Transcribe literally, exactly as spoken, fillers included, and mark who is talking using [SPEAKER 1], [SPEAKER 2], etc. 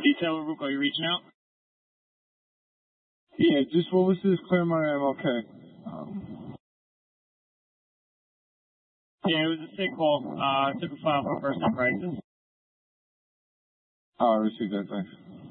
[SPEAKER 1] Detail Rook, are you reaching out?
[SPEAKER 2] Yeah, just what was this Claremont M L K? Um,
[SPEAKER 1] yeah, it was a sick call. Uh, took a file for personal crisis.
[SPEAKER 2] oh, I received that, thanks.